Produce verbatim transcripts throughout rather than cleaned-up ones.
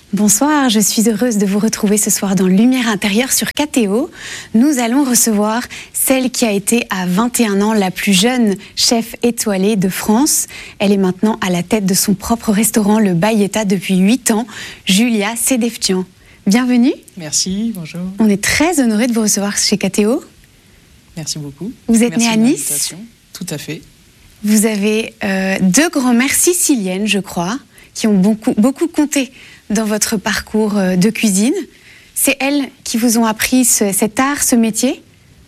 Bonsoir, je suis heureuse de vous retrouver ce soir dans Lumière intérieure sur K T O. Nous allons recevoir celle qui a été à vingt et un ans la plus jeune chef étoilée de France. Elle est maintenant à la tête de son propre restaurant, le Bayeta, depuis huit ans, Julia Sedeftian. Bienvenue. Merci, bonjour. On est très honorés de vous recevoir chez K T O. Merci beaucoup. Vous êtes Merci née à Nice. Tout à fait. Vous avez euh, deux grand-mères siciliennes, je crois, qui ont beaucoup, beaucoup compté dans votre parcours de cuisine. C'est elles qui vous ont appris ce, cet art, ce métier ?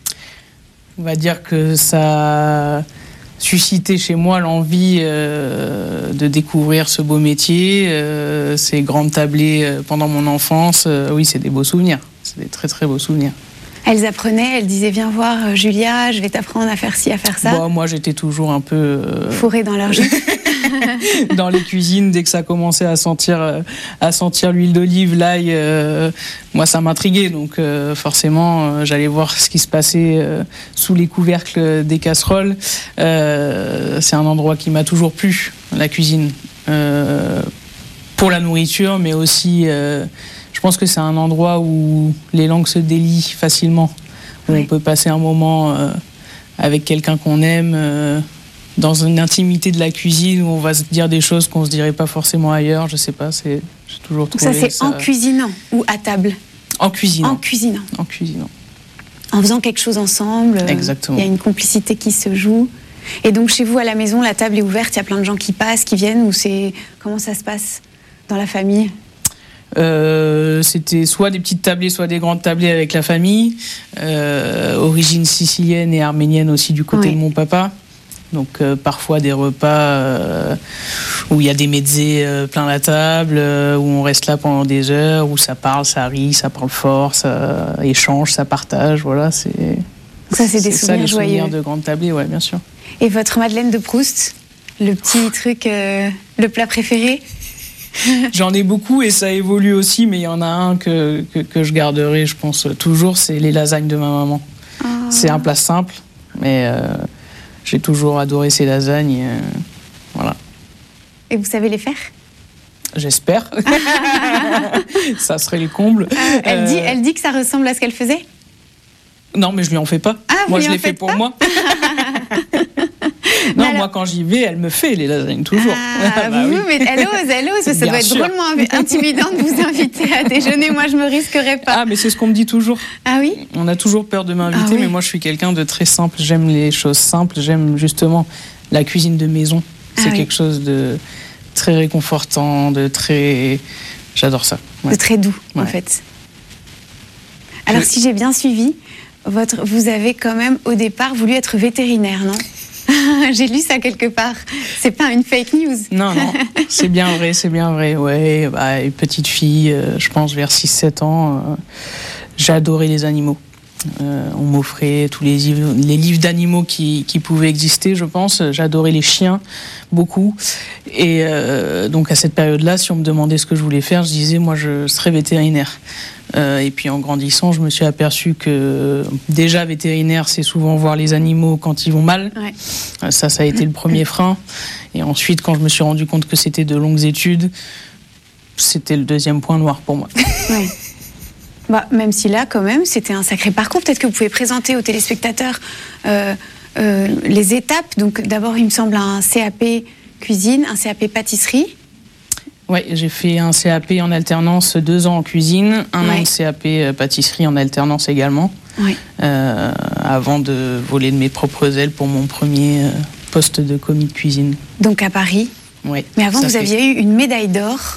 On va dire que ça a suscité chez moi l'envie euh, de découvrir ce beau métier, euh, ces grandes tablées euh, pendant mon enfance. Euh, oui, c'est des beaux souvenirs. C'est des très très beaux souvenirs. Elles apprenaient, elles disaient « Viens voir Julia, je vais t'apprendre à faire ci, à faire ça ». Bon, moi, j'étais toujours un peu... Euh... fourrée dans leur jupe. Dans les cuisines, dès que ça commençait à sentir, euh, à sentir l'huile d'olive, l'ail, euh, moi ça m'intriguait, donc euh, forcément euh, j'allais voir ce qui se passait euh, sous les couvercles des casseroles. Euh, c'est un endroit qui m'a toujours plu, la cuisine, euh, pour la nourriture, mais aussi euh, je pense que c'est un endroit où les langues se délient facilement, où oui. On peut passer un moment euh, avec quelqu'un qu'on aime. Euh, dans une intimité de la cuisine où on va se dire des choses qu'on ne se dirait pas forcément ailleurs, je sais pas, c'est, j'ai toujours trouvé ça. C'est ça... en cuisinant ou à table ? En cuisinant. En cuisinant. En cuisinant. En faisant quelque chose ensemble. Exactement. Il y a une complicité qui se joue. Et donc chez vous, à la maison, la table est ouverte, il y a plein de gens qui passent, qui viennent, ou c'est... Comment ça se passe dans la famille ? Euh, c'était soit des petites tablées, soit des grandes tablées avec la famille. Euh, origine sicilienne et arménienne aussi du côté oui. de mon papa. Donc euh, parfois des repas euh, où il y a des mezzés euh, plein la table, euh, où on reste là pendant des heures, où ça parle, ça rit, ça parle fort, ça échange, ça partage, voilà, c'est ça c'est des c'est souvenirs ça, les joyeux. Souvenirs de grande tablée, ouais, bien sûr. Et votre Madeleine de Proust, le petit truc, euh, le plat préféré ? J'en ai beaucoup et ça évolue aussi, mais il y en a un que, que, que je garderai, je pense, toujours, c'est les lasagnes de ma maman. Oh. C'est un plat simple, mais... Euh, j'ai toujours adoré ces lasagnes. Euh, voilà. Et vous savez les faire ? J'espère. Ça serait le comble. Euh, elle, euh... dit, elle dit que ça ressemble à ce qu'elle faisait ? Non, mais je lui en fais pas. Ah, moi, je les fais pour pas moi. Non, alors... moi, quand j'y vais, elle me fait les lasagnes, toujours. Ah, bah oui, mais elle ose, elle ose. Ça Bien doit sûr. Être drôlement intimidant de vous inviter à déjeuner. Moi, je me risquerais pas. Ah, mais c'est ce qu'on me dit toujours. Ah oui ? On a toujours peur de m'inviter, ah, oui. mais moi, je suis quelqu'un de très simple. J'aime les choses simples. J'aime justement la cuisine de maison. C'est ah, quelque oui. chose de très réconfortant, de très... J'adore ça. Ouais. De très doux, ouais. en fait. Alors, je... si j'ai bien suivi, votre... vous avez quand même, au départ, voulu être vétérinaire, non ? J'ai lu ça quelque part. C'est pas une fake news. Non, non, c'est bien vrai, c'est bien vrai. Ouais, bah, une petite fille, euh, je pense vers six sept ans, euh, j'ai adoré les animaux. Euh, on m'offrait tous les livres, les livres d'animaux qui, qui pouvaient exister, je pense. J'adorais les chiens, beaucoup. Et euh, donc à cette période-là, si on me demandait ce que je voulais faire, je disais, moi, je serais vétérinaire. Euh, et puis en grandissant, je me suis aperçu que déjà vétérinaire, c'est souvent voir les animaux quand ils vont mal. Ouais. Euh, ça, ça a été le premier frein. Et ensuite, quand je me suis rendu compte que c'était de longues études, c'était le deuxième point noir pour moi. Ouais. Bah, même si là, quand même, c'était un sacré parcours. Peut-être que vous pouvez présenter aux téléspectateurs euh, euh, les étapes. Donc d'abord, il me semble, un C A P cuisine, un C A P pâtisserie. Oui, j'ai fait un C A P en alternance, deux ans en cuisine, un ouais. an de C A P pâtisserie en alternance également, ouais. euh, avant de voler de mes propres ailes pour mon premier euh, poste de commis de cuisine. Donc à Paris. Oui. Mais avant, vous fait. aviez eu une médaille d'or,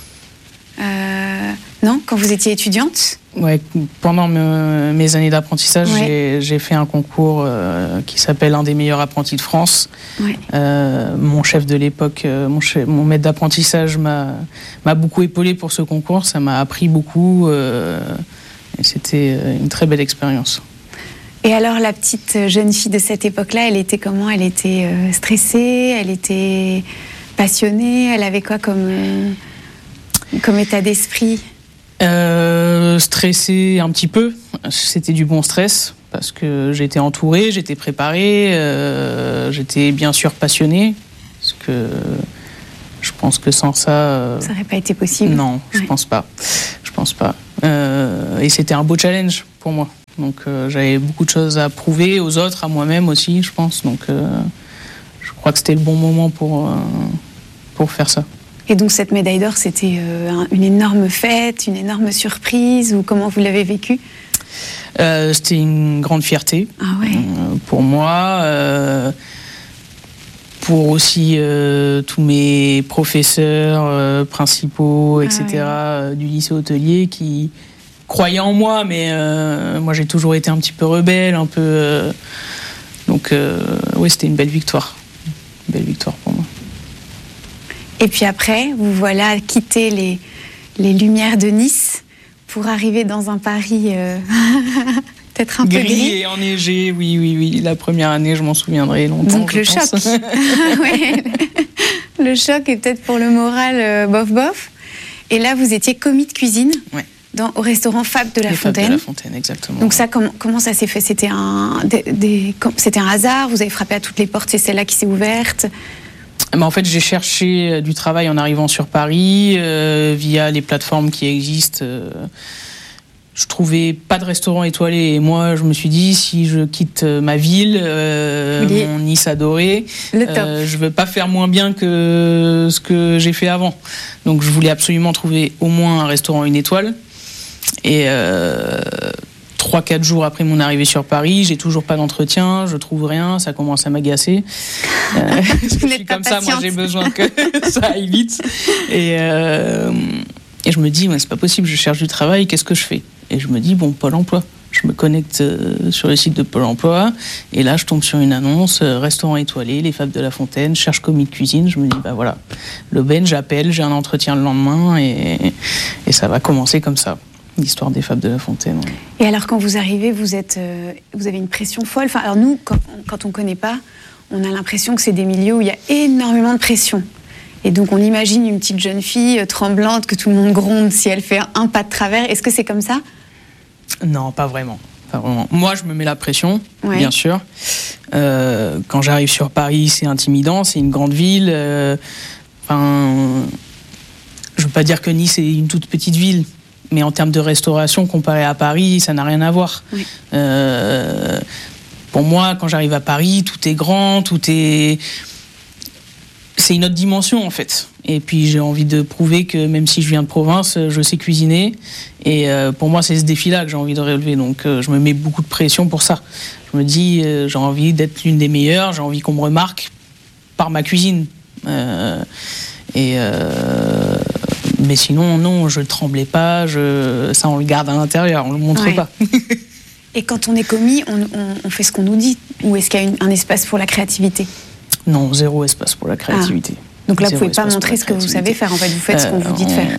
euh, non, quand vous étiez étudiante ? Ouais, pendant me, mes années d'apprentissage, ouais. j'ai, j'ai fait un concours euh, qui s'appelle Un des meilleurs apprentis de France. Ouais. Euh, mon chef de l'époque, euh, mon, chef, mon maître d'apprentissage m'a, m'a beaucoup épaulé pour ce concours. Ça m'a appris beaucoup euh, et c'était une très belle expérience. Et alors, la petite jeune fille de cette époque-là, elle était comment ? Elle était euh, stressée ? Elle était passionnée ? Elle avait quoi comme, euh, comme état d'esprit ? Euh, stressé un petit peu, c'était du bon stress parce que j'étais entourée, j'étais préparée, euh, j'étais bien sûr passionnée parce que je pense que sans ça... Euh, ça n'aurait pas été possible. Non, je ouais. pense pas. Je pense pas. Euh, et c'était un beau challenge pour moi. Donc euh, j'avais beaucoup de choses à prouver aux autres, à moi-même aussi, je pense. Donc euh, je crois que c'était le bon moment pour, euh, pour faire ça. Et donc cette médaille d'or, c'était euh, une énorme fête, une énorme surprise, ou comment vous l'avez vécu ? euh, C'était une grande fierté ah ouais. euh, pour moi, euh, pour aussi euh, tous mes professeurs euh, principaux, et cetera, ah ouais. du lycée hôtelier qui croyaient en moi, mais euh, moi j'ai toujours été un petit peu rebelle, un peu... Euh, donc euh, oui, c'était une belle victoire. Une belle victoire pour moi. Et puis après, vous voilà quitter les, les lumières de Nice pour arriver dans un Paris euh, peut-être un gris peu gris. Et enneigé, oui, oui, oui. La première année, je m'en souviendrai longtemps. Donc le choc. ouais. Le choc est peut-être pour le moral euh, bof bof. Et là, vous étiez commis de cuisine ouais. dans, au restaurant Fab de la Les Fontaine. Fab de la Fontaine, exactement. Donc ça, comment, comment ça s'est fait ? C'était un, des, des, c'était un hasard ? Vous avez frappé à toutes les portes, c'est celle-là qui s'est ouverte ? Mais en fait, j'ai cherché du travail en arrivant sur Paris, euh, via les plateformes qui existent. Euh, je trouvais pas de restaurant étoilé. Et moi, je me suis dit, si je quitte ma ville, euh, oui. mon Nice adoré, euh, je veux pas faire moins bien que ce que j'ai fait avant. Donc, je voulais absolument trouver au moins un restaurant une étoile. Et... Euh, Trois, quatre jours après mon arrivée sur Paris, j'ai toujours pas d'entretien, je trouve rien, ça commence à m'agacer. Euh, je suis comme ça, moi j'ai besoin que ça aille vite. Et, euh, et je me dis, ouais, c'est pas possible, je cherche du travail, qu'est-ce que je fais ? Et je me dis, bon, Pôle emploi. Je me connecte euh, sur le site de Pôle emploi, et là je tombe sur une annonce, euh, restaurant étoilé, les Fab de la Fontaine, cherche commis de cuisine. Je me dis, bah voilà, l'aubaine, j'appelle, j'ai un entretien le lendemain, et, et ça va commencer comme ça. L'histoire des Fab de la Fontaine. Ouais. Et alors, quand vous arrivez, vous, êtes, euh, vous avez une pression folle. Enfin, alors nous, quand, quand on ne connaît pas, on a l'impression que c'est des milieux où il y a énormément de pression. Et donc, on imagine une petite jeune fille euh, tremblante, que tout le monde gronde si elle fait un pas de travers. Est-ce que c'est comme ça ? Non, pas vraiment. Pas vraiment. Moi, je me mets la pression, ouais. bien sûr. Euh, quand j'arrive sur Paris, c'est intimidant, c'est une grande ville. Euh, enfin, je ne veux pas dire que Nice est une toute petite ville. Mais en termes de restauration, comparé à Paris, ça n'a rien à voir. Oui. Euh, pour moi, quand j'arrive à Paris, tout est grand, tout est... C'est une autre dimension, en fait. Et puis, j'ai envie de prouver que même si je viens de province, je sais cuisiner. Et euh, pour moi, c'est ce défi-là que j'ai envie de relever. Donc, euh, je me mets beaucoup de pression pour ça. Je me dis, euh, j'ai envie d'être l'une des meilleures, j'ai envie qu'on me remarque par ma cuisine. Euh, et... Euh, Mais sinon, non, je ne tremblais pas, je... ça on le garde à l'intérieur, on ne le montre ouais. pas. Et quand on est commis, on, on, on fait ce qu'on nous dit ? Ou est-ce qu'il y a une, un espace pour la créativité ? Non, zéro espace pour la créativité. Ah. Donc là, zéro vous ne pouvez pas montrer ce que vous savez faire, en fait, vous faites euh, ce qu'on vous dit de faire.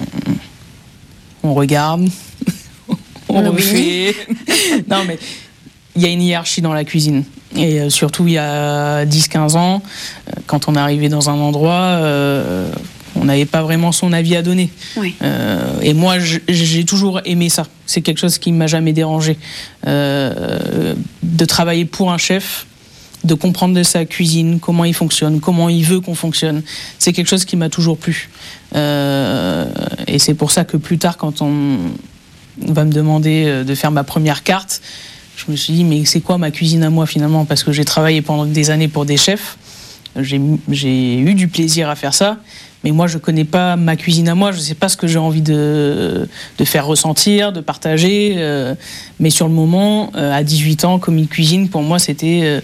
On regarde, on, on refait. Non, mais il y a une hiérarchie dans la cuisine. Et euh, surtout, il y a dix quinze ans, euh, quand on est arrivé dans un endroit... Euh, on n'avait pas vraiment son avis à donner. Oui. Euh, et moi, j'ai toujours aimé ça. C'est quelque chose qui ne m'a jamais dérangé. Euh, de travailler pour un chef, de comprendre de sa cuisine, comment il fonctionne, comment il veut qu'on fonctionne. C'est quelque chose qui m'a toujours plu. Euh, et c'est pour ça que plus tard, quand on va me demander de faire ma première carte, je me suis dit, mais c'est quoi ma cuisine à moi finalement ? Parce que j'ai travaillé pendant des années pour des chefs. J'ai, j'ai eu du plaisir à faire ça. Mais moi, je ne connais pas ma cuisine à moi, je ne sais pas ce que j'ai envie de, de faire ressentir, de partager. Euh, mais sur le moment, euh, à dix-huit ans, commis de cuisine, pour moi, c'était... Euh,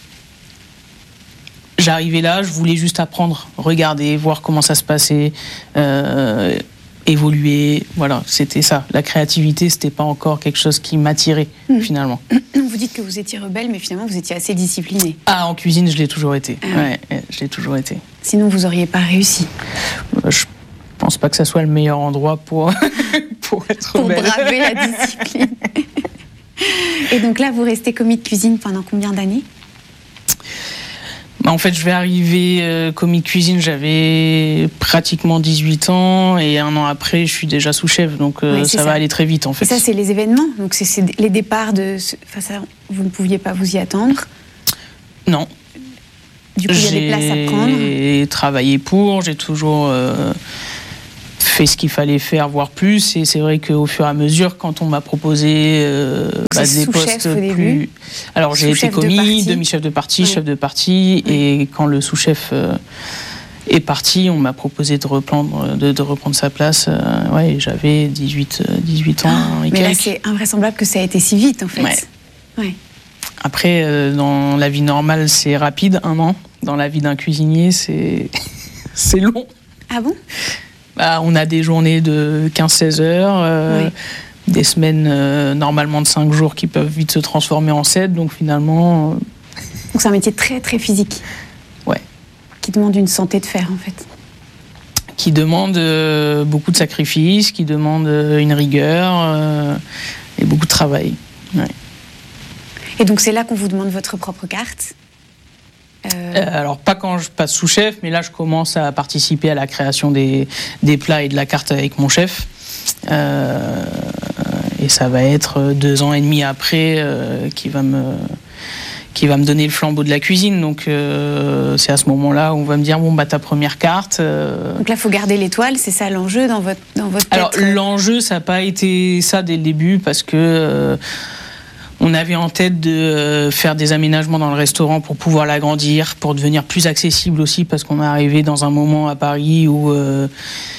j'arrivais là, je voulais juste apprendre, regarder, voir comment ça se passait, euh, évoluer. Voilà, c'était ça. La créativité, ce n'était pas encore quelque chose qui m'attirait, mmh. finalement. Vous dites que vous étiez rebelle, mais finalement, vous étiez assez discipliné. Ah, en cuisine, je l'ai toujours été. Ah. Ouais, je l'ai toujours été. Sinon, vous n'auriez pas réussi. Je pense pas que ça soit le meilleur endroit pour, pour être pour rebelle. Pour braver la discipline. Et donc là, vous restez commis de cuisine pendant combien d'années ? En fait, je vais arriver euh, commis de cuisine, j'avais pratiquement dix-huit ans, et un an après, je suis déjà sous-chef, donc euh, oui, ça, ça va aller très vite, en fait. Et ça, c'est les événements, donc c'est, c'est les départs de... Enfin, ça, vous ne pouviez pas vous y attendre ? Non. Du coup, il y a des places à prendre. J'ai travaillé pour, j'ai toujours euh, fait ce qu'il fallait faire, voire plus. Et c'est vrai qu'au fur et à mesure, quand on m'a proposé euh, bah, des postes plus... Début. Alors, j'ai été commis, demi-chef de parti, oui. chef de parti. Oui. Et quand le sous-chef euh, est parti, on m'a proposé de reprendre, de, de reprendre sa place. Euh, ouais, j'avais dix-huit, dix-huit ans. Oh, et mais quelques. Là, c'est invraisemblable que ça ait été si vite, en fait. Ouais. Ouais. Après, euh, dans la vie normale, c'est rapide, un an. Dans la vie d'un cuisinier, c'est c'est long. Ah bon ? Bah, on a des journées de quinze seize heures, euh, oui. des semaines euh, normalement de cinq jours qui peuvent vite se transformer en sept, donc finalement... Euh... Donc c'est un métier très très physique. Ouais. Qui demande une santé de fer, en fait. Qui demande euh, beaucoup de sacrifices, qui demande euh, une rigueur euh, et beaucoup de travail. Ouais. Et donc c'est là qu'on vous demande votre propre carte ? Euh... Euh, alors pas quand je passe sous-chef, mais là je commence à participer à la création des, des plats et de la carte avec mon chef. Euh, et ça va être deux ans et demi après euh, qui va me qui va me donner le flambeau de la cuisine. Donc euh, c'est à ce moment-là où on va me dire bon bah ta première carte. Euh... Donc là faut garder l'étoile, c'est ça l'enjeu dans votre dans votre tête. Alors l'enjeu ça n'a pas été ça dès le début parce que euh, on avait en tête de euh, faire des aménagements dans le restaurant pour pouvoir l'agrandir, pour devenir plus accessible aussi, parce qu'on est arrivé dans un moment à Paris où euh,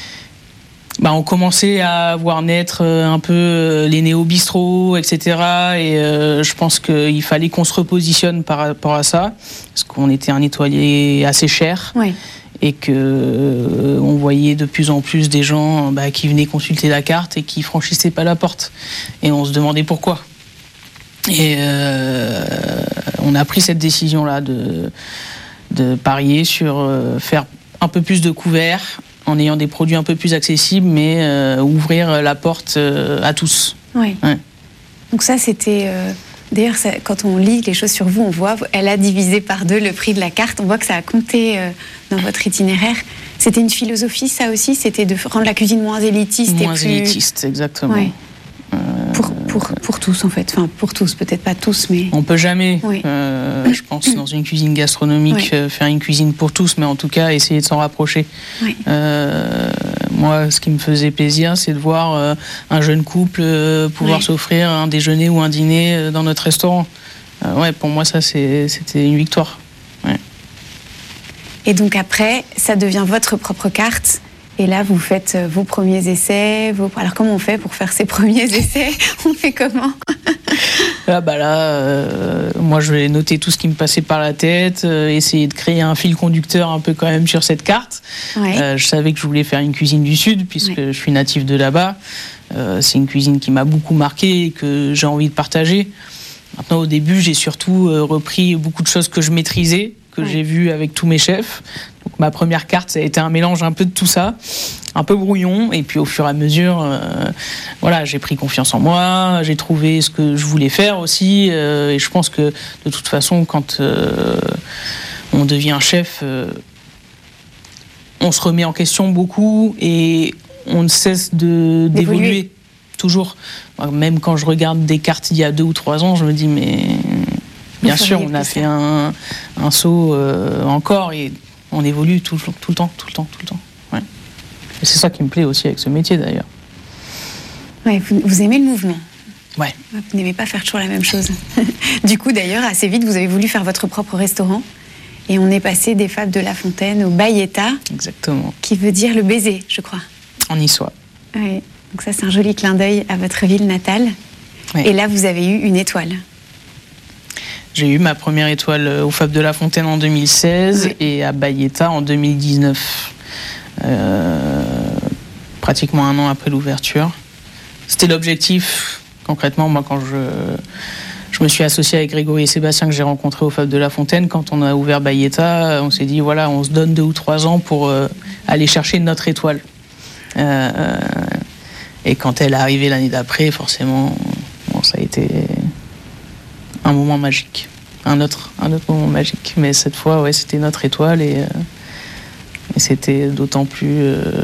bah, on commençait à voir naître euh, un peu euh, les néo-bistrots, et cetera. Et euh, je pense qu'il fallait qu'on se repositionne par rapport à ça, parce qu'on était un étoilé assez cher. Oui. Et qu'on euh, voyait de plus en plus des gens bah, qui venaient consulter la carte et qui franchissaient pas la porte. Et on se demandait pourquoi. Et euh, on a pris cette décision-là de, de parier sur euh, faire un peu plus de couverts en ayant des produits un peu plus accessibles, mais euh, ouvrir la porte euh, à tous. Oui. Ouais. Donc ça, c'était... Euh, d'ailleurs, ça, quand on lit les choses sur vous, on voit, elle a divisé par deux le prix de la carte. On voit que ça a compté euh, dans votre itinéraire. C'était une philosophie, ça aussi ? C'était de rendre la cuisine moins élitiste moins et plus... élitiste, exactement. Ouais. Euh, pour, pour, pour tous en fait, enfin pour tous, peut-être pas tous, mais... On peut jamais, oui. euh, je pense, dans une cuisine gastronomique, oui. faire une cuisine pour tous, mais en tout cas essayer de s'en rapprocher. Oui. Euh, moi, ce qui me faisait plaisir, c'est de voir euh, un jeune couple euh, pouvoir oui. s'offrir un déjeuner ou un dîner euh, dans notre restaurant. Euh, ouais, pour moi, ça, c'est, c'était une victoire. Ouais. Et donc après, ça devient votre propre carte. Et là, vous faites vos premiers essais. Vos... Alors, comment on fait pour faire ces premiers essais ? On fait comment ? Ah bah là, euh, moi, je vais noter tout ce qui me passait par la tête, euh, essayer de créer un fil conducteur un peu quand même sur cette carte. Ouais. Euh, je savais que je voulais faire une cuisine du Sud, puisque ouais. je suis natif de là-bas. Euh, c'est une cuisine qui m'a beaucoup marqué et que j'ai envie de partager. Maintenant, au début, j'ai surtout euh, repris beaucoup de choses que je maîtrisais, que ouais. j'ai vues avec tous mes chefs. Donc, ma première carte, ça a été un mélange un peu de tout ça, un peu brouillon. Et puis, au fur et à mesure, euh, voilà, j'ai pris confiance en moi, j'ai trouvé ce que je voulais faire aussi. Euh, et je pense que, de toute façon, quand euh, on devient chef, euh, on se remet en question beaucoup et on ne cesse de, d'évoluer. d'évoluer. Toujours. Même quand je regarde des cartes il y a deux ou trois ans, je me dis, mais bien sûr, on a fait un, un saut euh, encore et on évolue tout, tout le temps, tout le temps, tout le temps. Ouais. Et c'est ça qui me plaît aussi avec ce métier d'ailleurs. Ouais, vous, vous aimez le mouvement ? Ouais. Vous n'aimez pas faire toujours la même chose. Du coup, d'ailleurs, assez vite, vous avez voulu faire votre propre restaurant. Et on est passé des Fables de La Fontaine au Bayeta. Exactement. Qui veut dire le baiser, je crois. En niçois. Oui. Donc ça, c'est un joli clin d'œil à votre ville natale. Oui. Et là, vous avez eu une étoile. J'ai eu ma première étoile aux Fables de La Fontaine en deux mille seize oui. et à Bayeta en deux mille dix-neuf. Euh, pratiquement un an après l'ouverture. C'était l'objectif, concrètement, moi, quand je, je me suis associé avec Grégory et Sébastien, que j'ai rencontrés aux Fables de La Fontaine, quand on a ouvert Bayeta, on s'est dit, voilà, on se donne deux ou trois ans pour euh, aller chercher notre étoile. Euh, et quand elle est arrivée l'année d'après, forcément, bon, ça a été un moment magique. Un autre, un autre moment magique. Mais cette fois, ouais, c'était notre étoile et, euh, et c'était d'autant plus... Euh,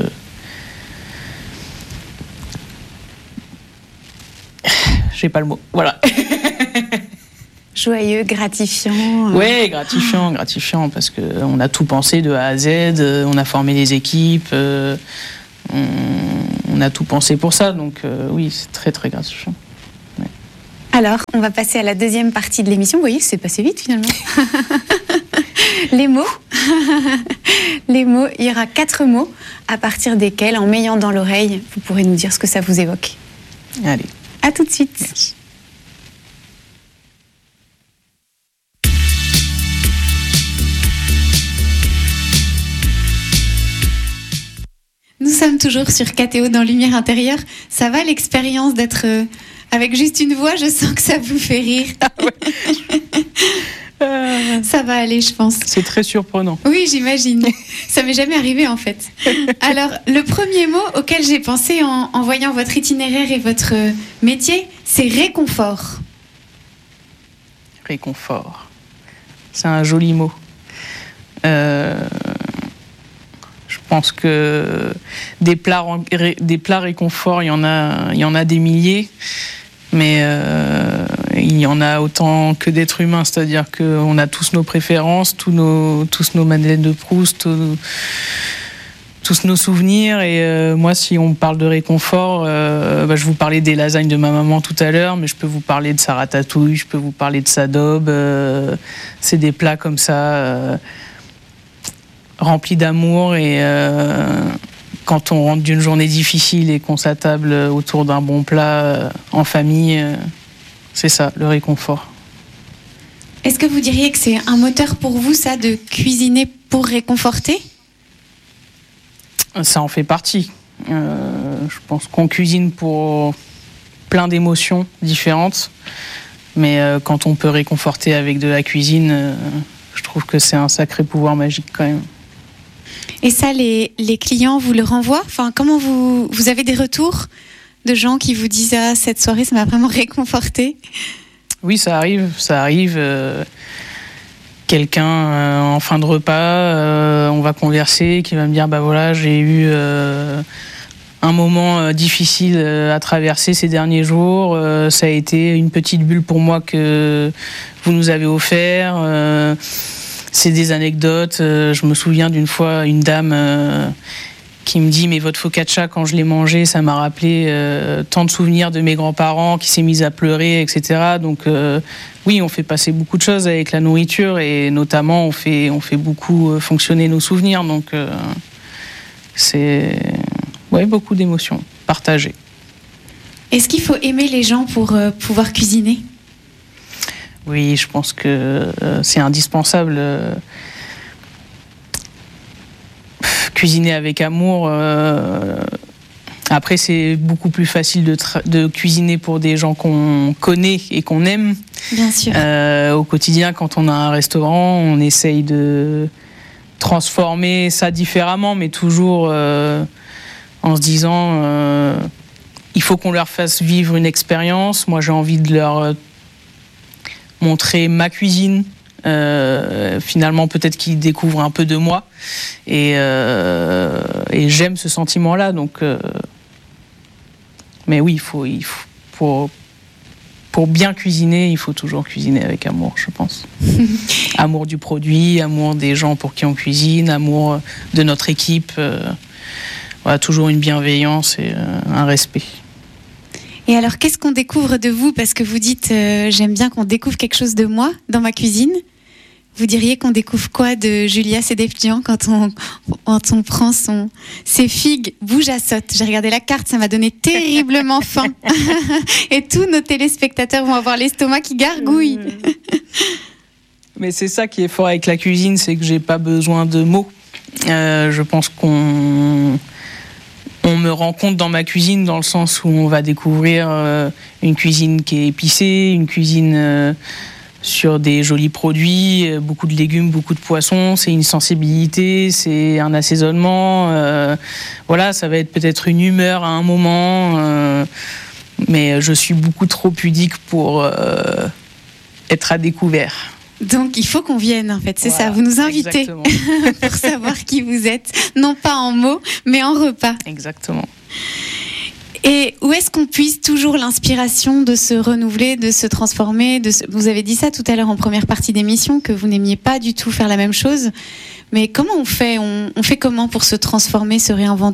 j'ai pas le mot. Voilà. Je joyeux, gratifiant. Euh... Ouais, gratifiant, gratifiant, parce qu'on a tout pensé de A à Z, on a formé les équipes, euh, on, on a tout pensé pour ça, donc euh, oui, c'est très très gratifiant. Ouais. Alors, on va passer à la deuxième partie de l'émission. Vous voyez, c'est passé vite finalement. Les mots. Les mots, il y aura quatre mots à partir desquels, en m'ayant dans l'oreille, vous pourrez nous dire ce que ça vous évoque. Allez. À tout de suite. Merci. Nous sommes toujours sur K T O dans Lumière Intérieure. Ça va l'expérience d'être euh, avec juste une voix? Je sens que ça vous fait rire. Ah ouais. euh... Ça va aller, je pense. C'est très surprenant. Oui, j'imagine. Ça m'est jamais arrivé en fait. Alors, le premier mot auquel j'ai pensé en, en voyant votre itinéraire et votre métier, c'est réconfort. Réconfort. C'est un joli mot. Euh... Je pense que des plats, des plats réconfort, il y en a, il y en a des milliers, mais euh, il y en a autant que d'êtres humains, c'est-à-dire qu'on a tous nos préférences, tous nos, tous nos madeleines de Proust, tous, tous nos souvenirs. Et euh, moi, si on parle de réconfort, euh, bah, je vous parlais des lasagnes de ma maman tout à l'heure, mais je peux vous parler de sa ratatouille, je peux vous parler de sa daube. Euh, c'est des plats comme ça. Euh, rempli d'amour et euh, quand on rentre d'une journée difficile et qu'on s'attable autour d'un bon plat euh, en famille, euh, c'est ça, le réconfort. Est-ce que vous diriez que c'est un moteur pour vous, ça, de cuisiner pour réconforter ? Ça en fait partie. Euh, je pense qu'on cuisine pour plein d'émotions différentes, mais euh, quand on peut réconforter avec de la cuisine, euh, je trouve que c'est un sacré pouvoir magique quand même. Et ça, les, les clients vous le renvoient ? Enfin, comment vous, vous avez des retours de gens qui vous disent « Ah, cette soirée, ça m'a vraiment réconforté ». Oui, ça arrive, ça arrive. Euh, quelqu'un euh, en fin de repas, euh, on va converser, qui va me dire « Bah voilà, j'ai eu euh, un moment euh, difficile à traverser ces derniers jours. Euh, ça a été une petite bulle pour moi que vous nous avez offert. Euh, » C'est des anecdotes. Euh, je me souviens d'une fois, une dame euh, qui me dit « Mais votre focaccia, quand je l'ai mangé, ça m'a rappelé euh, tant de souvenirs de mes grands-parents qui s'est mise à pleurer, et cetera » Donc euh, oui, on fait passer beaucoup de choses avec la nourriture et notamment on fait, on fait beaucoup fonctionner nos souvenirs. Donc euh, c'est ouais, beaucoup d'émotions partagées. Est-ce qu'il faut aimer les gens pour euh, pouvoir cuisiner ? Oui, je pense que euh, c'est indispensable. Euh, cuisiner avec amour. Euh, après, c'est beaucoup plus facile de, tra- de cuisiner pour des gens qu'on connaît et qu'on aime. Bien sûr. Euh, au quotidien, quand on a un restaurant, on essaye de transformer ça différemment, mais toujours euh, en se disant euh, il faut qu'on leur fasse vivre une expérience. Moi, j'ai envie de leur montrer ma cuisine, euh, finalement peut-être qu'ils découvrent un peu de moi et, euh, et j'aime ce sentiment-là, donc euh, mais oui, il faut, il faut pour, pour bien cuisiner, il faut toujours cuisiner avec amour, je pense. Amour du produit, amour des gens pour qui on cuisine, amour de notre équipe, euh, voilà, toujours une bienveillance et euh, un respect. Et alors, qu'est-ce qu'on découvre de vous ? Parce que vous dites, euh, j'aime bien qu'on découvre quelque chose de moi dans ma cuisine. Vous diriez qu'on découvre quoi de Julia Sedefjian quand on, quand on prend son, ses figues bouge à sotte ? J'ai regardé la carte, ça m'a donné terriblement faim. Et tous nos téléspectateurs vont avoir l'estomac qui gargouille. Mais c'est ça qui est fort avec la cuisine, c'est que j'ai pas besoin de mots. Euh, je pense qu'on... On me rend compte dans ma cuisine dans le sens où on va découvrir euh, une cuisine qui est épicée, une cuisine euh, sur des jolis produits, euh, beaucoup de légumes, beaucoup de poissons. C'est une sensibilité, c'est un assaisonnement. Euh, voilà, ça va être peut-être une humeur à un moment, euh, mais je suis beaucoup trop pudique pour euh, être à découvert. Donc, il faut qu'on vienne, en fait, c'est voilà, ça. Vous nous invitez pour savoir qui vous êtes. Non pas en mots, mais en repas. Exactement. Et où est-ce qu'on puise toujours l'inspiration de se renouveler, de se transformer de se... Vous avez dit ça tout à l'heure en première partie d'émission, que vous n'aimiez pas du tout faire la même chose. Mais comment on fait on, on fait comment pour se transformer, se réinventer ?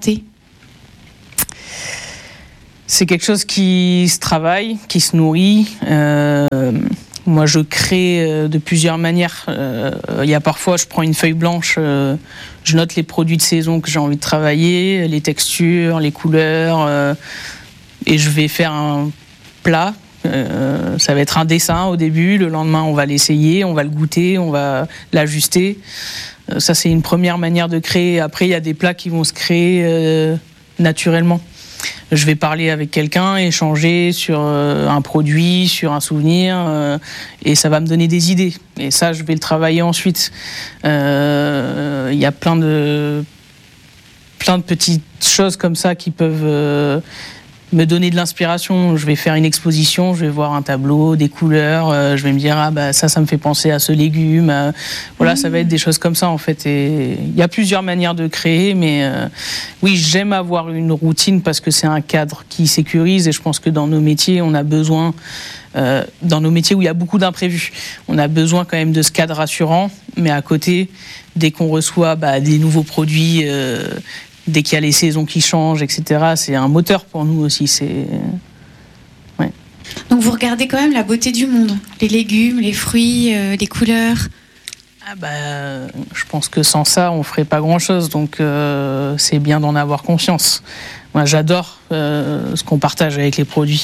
C'est quelque chose qui se travaille, qui se nourrit. Euh, moi, je crée de plusieurs manières. Euh, il y a parfois, je prends une feuille blanche, euh, je note les produits de saison que j'ai envie de travailler, les textures, les couleurs, euh, et je vais faire un plat. Euh, ça va être un dessin au début. Le lendemain, on va l'essayer, on va le goûter, on va l'ajuster. Euh, ça, c'est une première manière de créer. Après, il y a des plats qui vont se créer euh, naturellement. Je vais parler avec quelqu'un, échanger sur euh, un produit, sur un souvenir, euh, et ça va me donner des idées. Et ça, je vais le travailler ensuite. Il euh, y a plein de, plein de petites choses comme ça qui peuvent euh, me donner de l'inspiration. Je vais faire une exposition, je vais voir un tableau, des couleurs, euh, je vais me dire ah bah ça, ça me fait penser à ce légume. Euh, voilà, mmh. Ça va être des choses comme ça en fait. Et il y a plusieurs manières de créer, mais euh, oui, j'aime avoir une routine parce que c'est un cadre qui sécurise. Et je pense que dans nos métiers, on a besoin, euh, dans nos métiers où il y a beaucoup d'imprévus, on a besoin quand même de ce cadre rassurant. Mais à côté, dès qu'on reçoit bah, des nouveaux produits. Euh, Dès qu'il y a les saisons qui changent, et cetera, c'est un moteur pour nous aussi. C'est... Ouais. Donc vous regardez quand même la beauté du monde, les légumes, les fruits, euh, les couleurs. Ah bah, je pense que sans ça, on ferait pas grand-chose. Donc euh, c'est bien d'en avoir conscience. Moi, j'adore euh, ce qu'on partage avec les produits.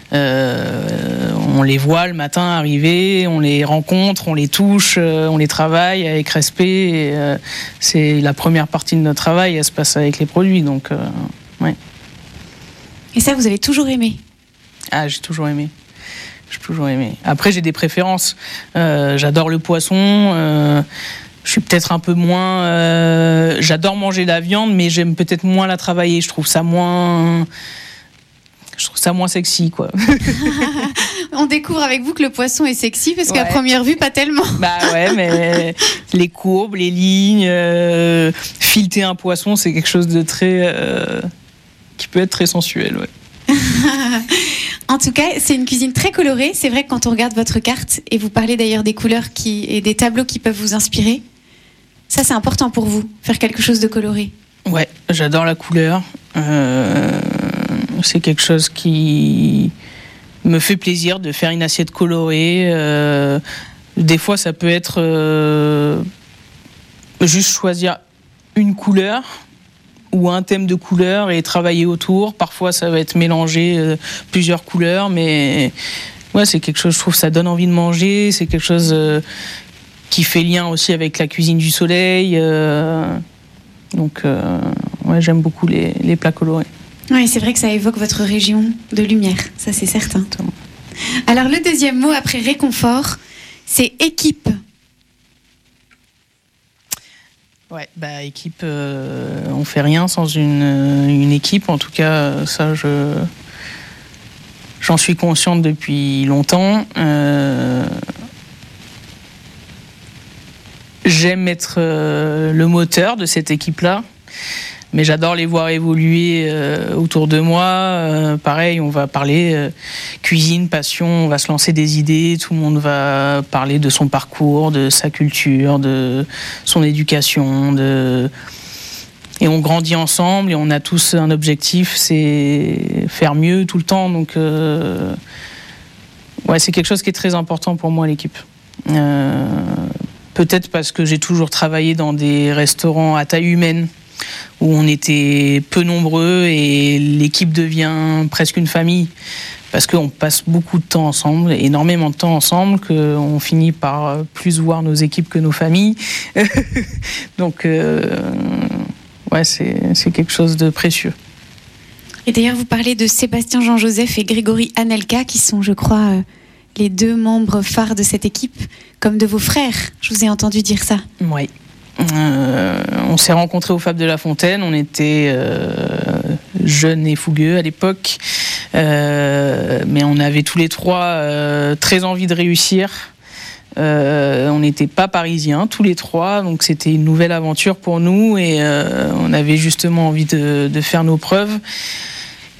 Euh, on les voit le matin arriver, on les rencontre, on les touche, euh, on les travaille avec respect. Et, euh, c'est la première partie de notre travail, elle se passe avec les produits. Donc, euh, ouais. Et ça, vous avez toujours aimé ? Ah, j'ai toujours aimé. J'ai toujours aimé. Après, j'ai des préférences. Euh, j'adore le poisson. Euh, Je suis peut-être un peu moins... Euh, j'adore manger la viande, mais j'aime peut-être moins la travailler. Je trouve ça moins... Je trouve ça moins sexy, quoi. On découvre avec vous que le poisson est sexy, parce ouais. qu'à première vue, pas tellement. Bah ouais, mais les courbes, les lignes, euh, fileter un poisson, c'est quelque chose de très... Euh, qui peut être très sensuel, ouais. En tout cas, c'est une cuisine très colorée. C'est vrai que quand on regarde votre carte, et vous parlez d'ailleurs des couleurs qui, et des tableaux qui peuvent vous inspirer, ça c'est important pour vous, faire quelque chose de coloré. Ouais, j'adore la couleur. Euh, c'est quelque chose qui me fait plaisir de faire une assiette colorée. Euh, des fois, ça peut être euh, juste choisir une couleur ou un thème de couleur et travailler autour. Parfois, ça va être mélanger euh, plusieurs couleurs, mais ouais, c'est quelque chose, je trouve, ça donne envie de manger. C'est quelque chose euh, qui fait lien aussi avec la cuisine du soleil. Euh, donc, euh, ouais, j'aime beaucoup les, les plats colorés. Oui, c'est vrai que ça évoque votre région de lumière, ça c'est certain. Exactement. Alors, le deuxième mot après réconfort, c'est équipe. Ouais, bah équipe, euh, on fait rien sans une, une équipe. En tout cas, ça, je, j'en suis consciente depuis longtemps. Euh, j'aime être euh, le moteur de cette équipe-là, mais j'adore les voir évoluer euh, autour de moi. Euh, pareil, on va parler euh, cuisine, passion, on va se lancer des idées, tout le monde va parler de son parcours, de sa culture, de son éducation, de... et on grandit ensemble et on a tous un objectif, c'est faire mieux tout le temps. Donc, euh... ouais, c'est quelque chose qui est très important pour moi, l'équipe. Euh... Peut-être parce que j'ai toujours travaillé dans des restaurants à taille humaine, où on était peu nombreux et l'équipe devient presque une famille parce qu'on passe beaucoup de temps ensemble, énormément de temps ensemble, qu'on finit par plus voir nos équipes que nos familles. Donc, euh, ouais, c'est, c'est quelque chose de précieux. Et d'ailleurs, vous parlez de Sébastien Jean-Joseph et Grégory Anelka, qui sont, je crois, euh, les deux membres phares de cette équipe, comme de vos frères. Je vous ai entendu dire ça. Oui. Euh, on s'est rencontrés au Fab de la Fontaine, on était euh, jeunes et fougueux à l'époque, euh, mais on avait tous les trois euh, très envie de réussir. Euh, on n'était pas parisiens tous les trois, donc c'était une nouvelle aventure pour nous et euh, on avait justement envie de, de faire nos preuves.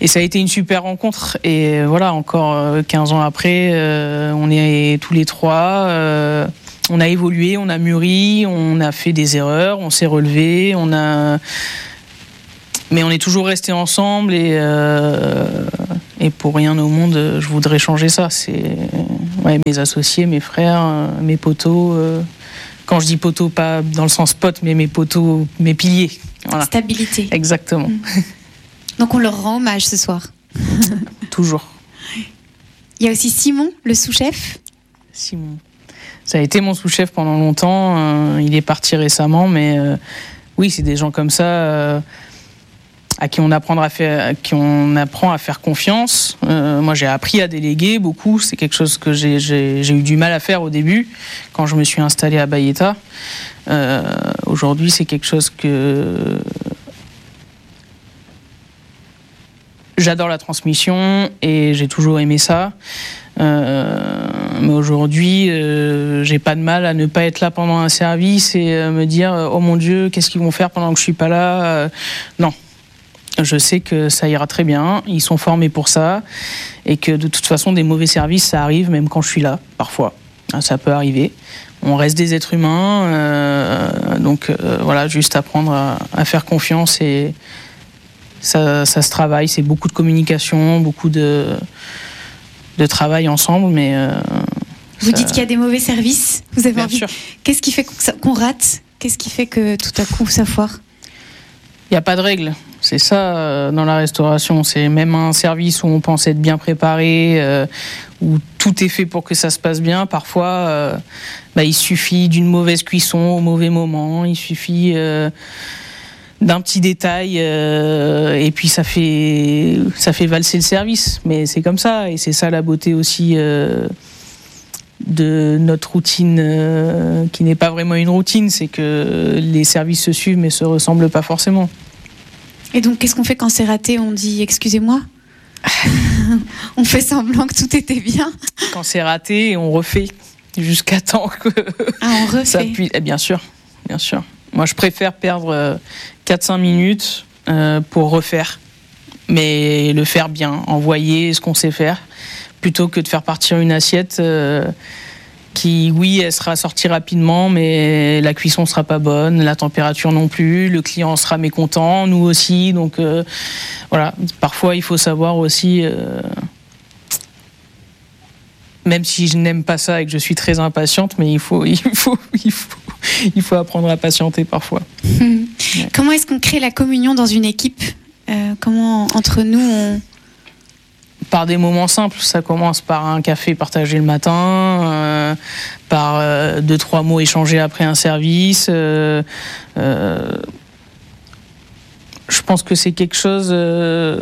et ça a été une super rencontre. Et voilà, encore quinze ans après, euh, on est tous les trois. Euh, on a évolué, on a mûri, on a fait des erreurs, on s'est relevé, on a... mais on est toujours restés ensemble et, euh, et pour rien au monde, je voudrais changer ça. C'est ouais, mes associés, mes frères, mes poteaux. Euh, quand je dis poteaux, pas dans le sens pote, mais mes poteaux, mes piliers. Voilà. Stabilité. Exactement. Mmh. Donc on leur rend hommage ce soir. Toujours. Il y a aussi Simon, le sous-chef. Simon. Ça a été mon sous-chef pendant longtemps. Euh, il est parti récemment, mais euh, oui, c'est des gens comme ça euh, à qui on apprend à faire, à qui on apprend à faire confiance. Euh, moi, j'ai appris à déléguer beaucoup. C'est quelque chose que j'ai, j'ai, j'ai eu du mal à faire au début, quand je me suis installé à Bayeta. Euh, aujourd'hui, c'est quelque chose que j'adore, la transmission, et j'ai toujours aimé ça. Euh, mais aujourd'hui, euh, j'ai pas de mal à ne pas être là pendant un service et euh, me dire oh mon Dieu, qu'est-ce qu'ils vont faire pendant que je suis pas là. Euh, non, je sais que ça ira très bien. Ils sont formés pour ça et que de toute façon, des mauvais services, ça arrive même quand je suis là. Parfois, ça peut arriver. On reste des êtres humains, euh, donc euh, voilà, juste apprendre à, à faire confiance et ça, ça se travaille. C'est beaucoup de communication, beaucoup de de travail ensemble, mais... Euh, Vous ça... dites qu'il y a des mauvais services, vous avez Bien envie... sûr. Qu'est-ce qui fait qu'on rate ? Qu'est-ce qui fait que tout à coup ça foire ? Il n'y a pas de règle, c'est ça euh, dans la restauration, c'est même un service où on pense être bien préparé, euh, où tout est fait pour que ça se passe bien, parfois euh, bah, il suffit d'une mauvaise cuisson au mauvais moment, il suffit... Euh, d'un petit détail euh, et puis ça fait ça fait valser le service, mais c'est comme ça et c'est ça la beauté aussi euh, de notre routine euh, qui n'est pas vraiment une routine, c'est que les services se suivent mais se ressemblent pas forcément. Et donc qu'est-ce qu'on fait quand c'est raté ? On dit excusez-moi. On fait semblant que tout était bien. Quand c'est raté, on refait jusqu'à temps que ah, on refait. Ça puisse... eh, bien sûr, bien sûr. Moi, je préfère perdre quatre à cinq minutes euh, pour refaire, mais le faire bien, envoyer ce qu'on sait faire, plutôt que de faire partir une assiette euh, qui, oui, elle sera sortie rapidement, mais la cuisson ne sera pas bonne, la température non plus, le client sera mécontent, nous aussi. Donc, euh, voilà, parfois, il faut savoir aussi... Euh, même si je n'aime pas ça et que je suis très impatiente, mais il faut, il faut, il faut, il faut apprendre à patienter parfois. Mmh. Ouais. Comment est-ce qu'on crée la communion dans une équipe ? euh, Comment, entre nous, on... Par des moments simples. Ça commence par un café partagé le matin, euh, par euh, deux, trois mots échangés après un service. Euh, euh, je pense que c'est quelque chose... Euh,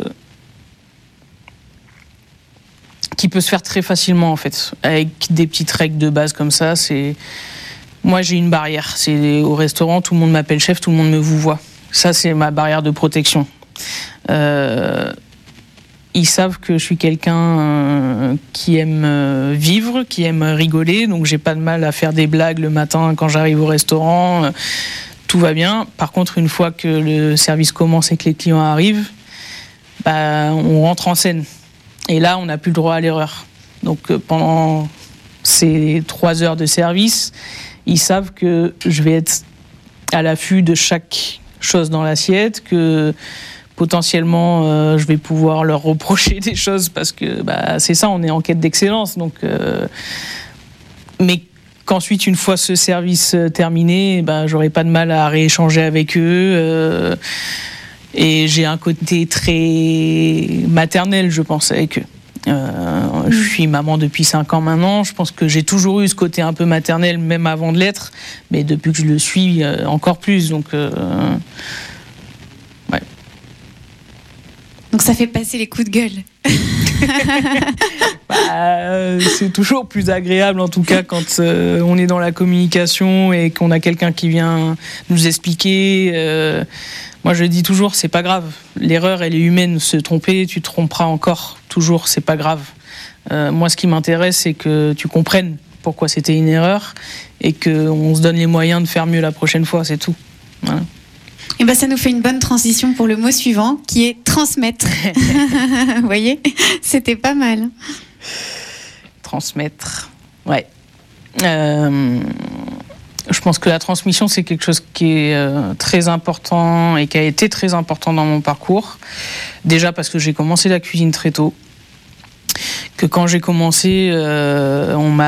qui peut se faire très facilement en fait, avec des petites règles de base comme ça. C'est... Moi j'ai une barrière, c'est au restaurant, tout le monde m'appelle chef, tout le monde me vous voit. Ça c'est ma barrière de protection. Euh... Ils savent que je suis quelqu'un euh, qui aime euh, vivre, qui aime rigoler, donc j'ai pas de mal à faire des blagues le matin quand j'arrive au restaurant, euh, tout va bien. Par contre, une fois que le service commence et que les clients arrivent, bah, on rentre en scène. Et là, on n'a plus le droit à l'erreur. Donc euh, pendant ces trois heures de service, ils savent que je vais être à l'affût de chaque chose dans l'assiette, que potentiellement euh, je vais pouvoir leur reprocher des choses parce que bah, c'est ça, on est en quête d'excellence. Donc, euh, mais qu'ensuite, une fois ce service terminé, bah, j'aurai pas de mal à rééchanger avec eux. Euh, Et j'ai un côté très maternel, je pense, avec eux. Euh, mmh. Je suis maman depuis cinq ans maintenant. Je pense que j'ai toujours eu ce côté un peu maternel, même avant de l'être. Mais depuis que je le suis, euh, encore plus. Donc, euh, ouais. Donc ça fait passer les coups de gueule. Bah, c'est toujours plus agréable, en tout cas, quand euh, on est dans la communication et qu'on a quelqu'un qui vient nous expliquer... Euh, Moi, je dis toujours, c'est pas grave. L'erreur, elle est humaine. Se tromper, tu te tromperas encore. Toujours, c'est pas grave. Euh, moi, ce qui m'intéresse, c'est que tu comprennes pourquoi c'était une erreur et qu'on se donne les moyens de faire mieux la prochaine fois, c'est tout. Voilà. Et ben ça nous fait une bonne transition pour le mot suivant, qui est transmettre. Vous voyez, c'était pas mal. Transmettre, ouais. Euh, je pense que la transmission, c'est quelque chose qui est euh, très important et qui a été très important dans mon parcours. Déjà parce que j'ai commencé la cuisine très tôt. Que quand j'ai commencé, euh, on m'a